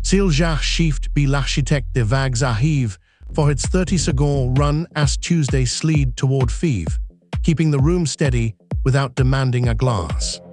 S'il shift be l'architecte de vagues arrive for its 30-second run as Tuesday slid toward Fives, keeping the room steady without demanding a glass.